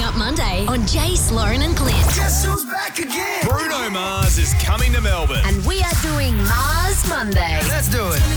Up Monday on Jace, Lauren and Clint. Guess who's back again? Bruno Mars is coming to Melbourne. And we are doing Mars Monday. Let's do it.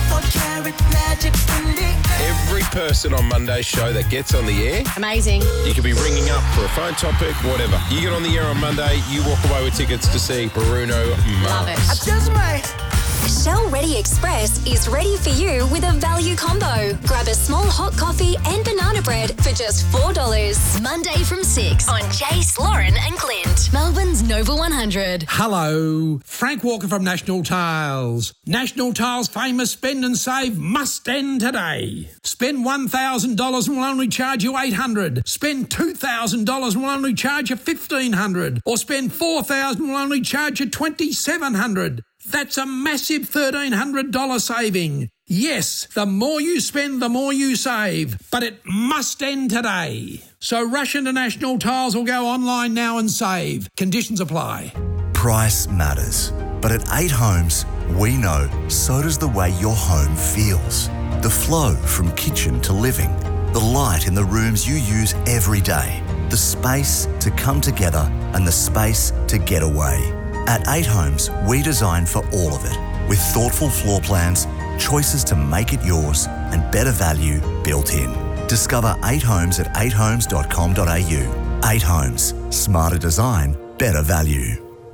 Every person on Monday's show that gets on the air, Amazing. you could be ringing up for a phone topic, whatever. You get on the air on Monday, you walk away with tickets to see Bruno Mars. Love it. I just might. Shell Ready Express is ready for you with a value combo. Grab a small hot coffee and banana bread for just $4. Monday from 6 on Jace, Lauren and Clint. Melbourne's Nova 100. Hello, Frank Walker from National Tiles. National Tiles' famous spend and save must end today. Spend $1,000 and we'll only charge you $800. Spend $2,000 and we'll only charge you $1,500. Or spend $4,000 and we'll only charge you $2,700. That's a massive $1,300 saving. Yes, the more you spend, the more you save. But it must end today. So rush into National Tiles or go online now and save. Conditions apply. Price matters. But at 8 Homes, we know so does the way your home feels. The flow from kitchen to living. The light in the rooms you use every day. The space to come together and the space to get away. At 8 Homes, we design for all of it, with thoughtful floor plans, choices to make it yours, and better value built in. Discover 8 Homes at 8homes.com.au. 8 Homes, smarter design, better value.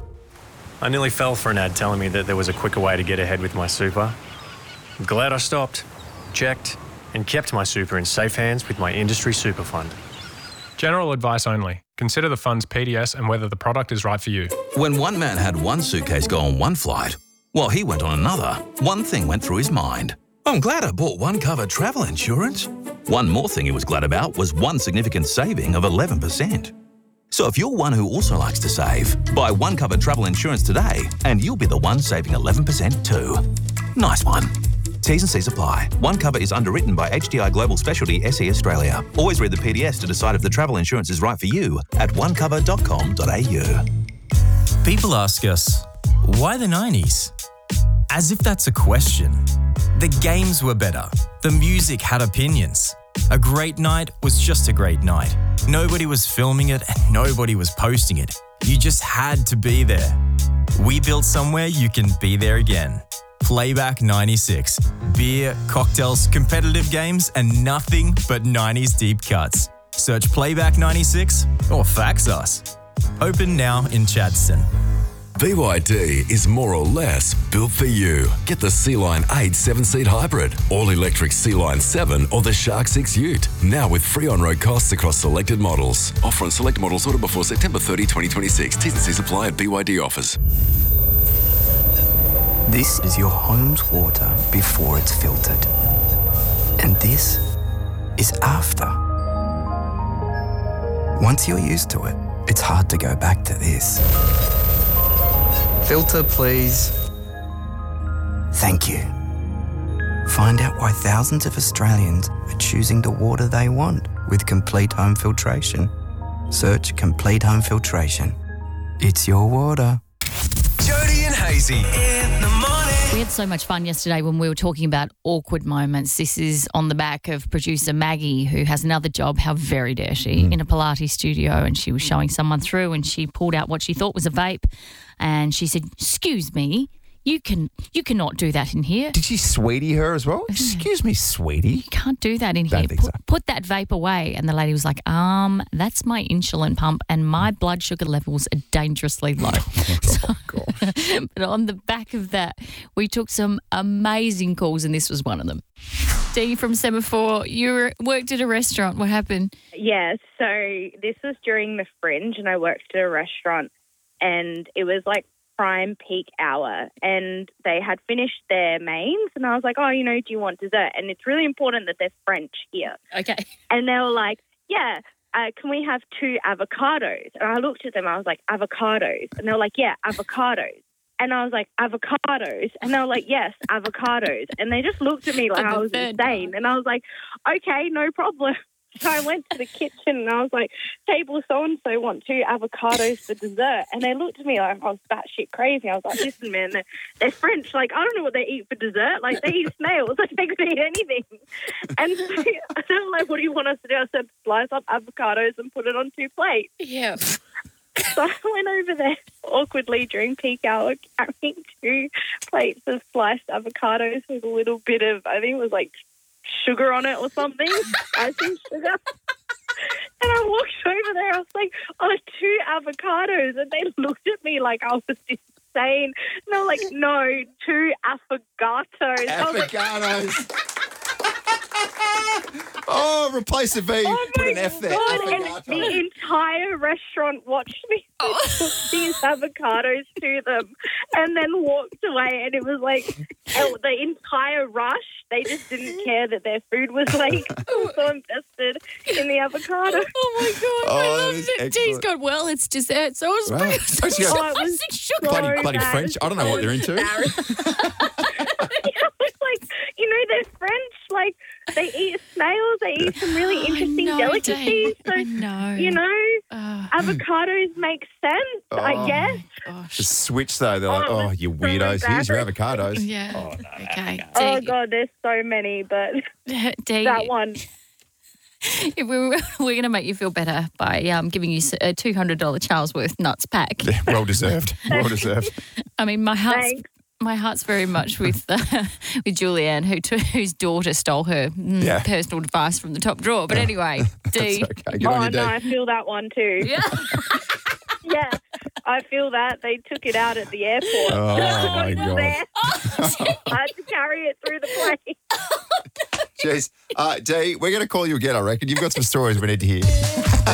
I nearly fell for an ad telling me that there was a quicker way to get ahead with my super. I'm glad I stopped, checked, and kept my super in safe hands with my industry super fund. General advice only. Consider the fund's PDS and whether the product is right for you. When one man had one suitcase go on one flight, while he went on another, one thing went through his mind. I'm glad I bought one cover travel insurance. One more thing he was glad about was one significant saving of 11%. So if you're one who also likes to save, buy one cover travel insurance today and you'll be the one saving 11% too. Nice one. T's and C's apply. One cover is underwritten by HDI Global Specialty SE Australia. Always read the PDS to decide if the travel insurance is right for you at onecover.com.au. People ask us, why the 90s? As if that's a question. The games were better. The music had opinions. A great night was just a great night. Nobody was filming it and nobody was posting it. You just had to be there. We built somewhere you can be there again. Playback 96. Beer, cocktails, competitive games, and nothing but 90s deep cuts. Search Playback 96 or fax us. Open now in Chadstone. BYD is more or less built for you. Get the Sea-Line 8 7-seat hybrid, all-electric Sea-Line 7 or the Shark 6 Ute. Now with free on-road costs across selected models. Offer on select models ordered before September 30, 2026. T's and C's apply at BYD offers. This is your home's water before it's filtered. And this is after. Once you're used to it, it's hard to go back to this. Filter, please. Thank you. Find out why thousands of Australians are choosing the water they want with Complete Home Filtration. Search Complete Home Filtration. It's your water. Jody and Hazy in the morning. We had so much fun yesterday when we were talking about awkward moments. This is on the back of producer Maggie, who has another job, how very dare she, in a Pilates studio, and she was showing someone through and she pulled out what she thought was a vape and she said, "Excuse me, you cannot do that in here." Did she sweetie her as well? Excuse me, sweetie. You can't do that in here. Put that vape away. And the lady was like, that's my insulin pump and my blood sugar levels are dangerously low. But on the back of that, we took some amazing calls and this was one of them. Dee from Semaphore, you worked at a restaurant. What happened? Yeah, so this was during the Fringe and I worked at a restaurant and it was like prime peak hour and they had finished their mains and I was like, do you want dessert? And it's really important that they're French here. Okay. And they were like, yeah, can we have 2 avocados? And I looked at them, I was like, avocados? And they were like, yeah, avocados. And I was like, avocados? And they were like, yes, avocados. And they just looked at me like I was insane. And I was like, okay, no problem. So I went to the kitchen and I was like, table so-and-so want 2 avocados for dessert. And they looked at me like I was batshit crazy. I was like, listen, man, they're French. Like, I don't know what they eat for dessert. Like, they eat snails. Like, they could eat anything. And so they were like, what do you want us to do? I said, slice up avocados and put it on 2 plates. Yeah. So I went over there awkwardly during peak hour carrying 2 plates of sliced avocados with a little bit of, I think it was like sugar on it or something, icing sugar. And I walked over there, I was like, 2 avocados. And they looked at me like I was insane. And they were like, no, 2 affogatos. Affogatos. Oh, replace the V. Put an F there. God, and the entire restaurant watched me cook these avocados to them and then walked away. And it was like the entire rush, they just didn't care that their food was like so invested in the avocado. Oh, my God. I love it. Geez, God, well, it's dessert. So it's Right. it was sugar. Bloody French. I don't know what they're into. It's like, they're French. Like, they eat snails. They eat some really interesting delicacies. So, avocados make sense, I guess. The switch, though. They're like, you weirdos. Here's your avocados. Yeah. Oh, no. Okay. Oh, God, there's so many, but that one. We're going to make you feel better by giving you a $200 Charlesworth nuts pack. Yeah, well deserved. Well deserved. I mean, my heart's very much with Julianne, whose daughter stole her personal device from the top drawer. But anyway, Dee. Okay. Good on you, Dee. I feel that one too. Yeah. Yeah, I feel that. They took it out at the airport. Oh, my God. I had to carry it through the plane. Jeez. Dee, we're going to call you again, I reckon. You've got some stories we need to hear.